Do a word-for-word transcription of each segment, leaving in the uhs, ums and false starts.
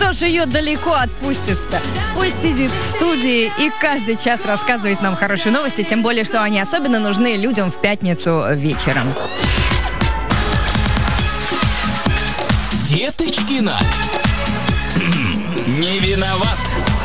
Кто же ее далеко отпустит-то? Пусть сидит в студии и каждый час рассказывает нам хорошие новости, тем более, что они особенно нужны людям в пятницу вечером. Деточкина. Не виноват.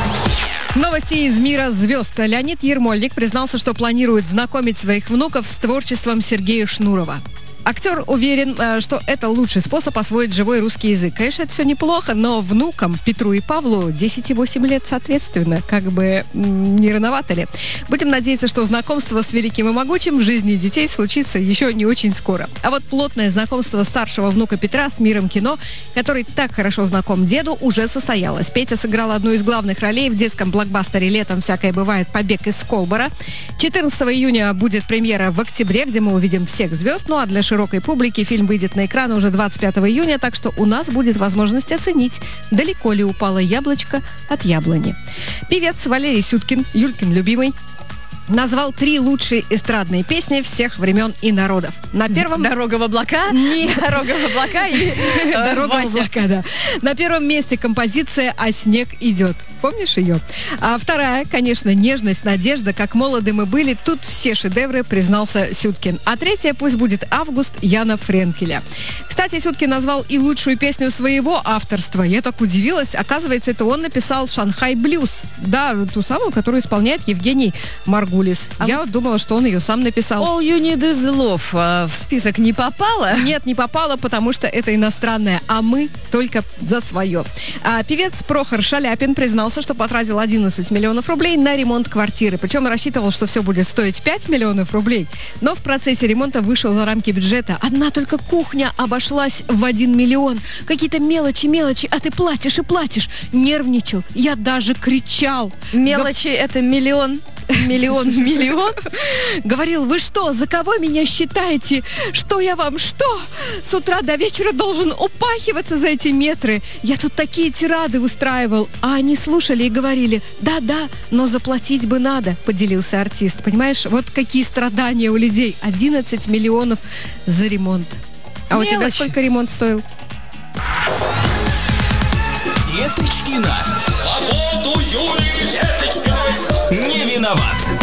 Новости из мира звезд. Леонид Ермольник признался, что планирует знакомить своих внуков с творчеством Сергея Шнурова. Актер уверен, что это лучший способ освоить живой русский язык. Конечно, это все неплохо, но внукам Петру и Павлу десять и восемь лет соответственно. Как бы не рановато ли? Будем надеяться, что знакомство с великим и могучим в жизни детей случится еще не очень скоро. А вот плотное знакомство старшего внука Петра с миром кино, который так хорошо знаком деду, уже состоялось. Петя сыграл одну из главных ролей в детском блокбастере «Летом всякое бывает. Побег из Колбора». четырнадцатого июня будет премьера в октябре, где мы увидим всех звезд. Ну а для широкой публики фильм выйдет на экраны уже двадцать пятого июня, так что у нас будет возможность оценить, далеко ли упало яблочко от яблони. Певец Валерий Сюткин, Юлькин любимый, назвал три лучшие эстрадные песни всех времен и народов. На первом... «Дорога в облака». Не. «Дорога в облака» и «Дорога в облака», да. На первом месте композиция «А снег идет». Помнишь ее? А вторая, конечно, «Нежность, надежда», «Как молоды мы были». Тут все шедевры, признался Сюткин. А третья пусть будет «Август» Яна Френкеля. Кстати, Сюткин назвал и лучшую песню своего авторства. Я так удивилась. Оказывается, это он написал «Шанхай блюз». Да, ту самую, которую исполняет Евгений Маргулис. А Я вот думала, что он ее сам написал. «All you need is love» в список не попала? Нет, не попала, потому что это иностранное, а мы только за свое. А певец Прохор Шаляпин признался, что потратил одиннадцать миллионов рублей на ремонт квартиры. Причем рассчитывал, что все будет стоить пять миллионов рублей. Но в процессе ремонта вышел за рамки бюджета. Одна только кухня обошлась в один миллион. Какие-то мелочи, мелочи, а ты платишь и платишь. Нервничал. Я даже кричал. Мелочи — это миллион. Миллион, миллион. Говорил: вы что, за кого меня считаете? Что я вам, что? С утра до вечера должен упахиваться за эти метры. Я тут такие тирады устраивал. А они слушали и говорили: да-да, но заплатить бы надо, поделился артист. Понимаешь, вот какие страдания у людей. одиннадцать миллионов за ремонт. А Мелочь. У тебя сколько ремонт стоил? Деточкина. Свободу Юлии Деточкиной. Не виноват.